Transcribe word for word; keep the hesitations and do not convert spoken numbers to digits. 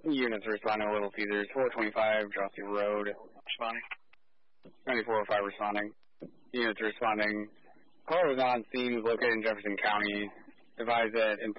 Units responding to Little Caesars, four twenty-five, Drosky Road. Responding. ninety-four oh five responding. Units responding. Car was on scene, was located in Jefferson County. Advised that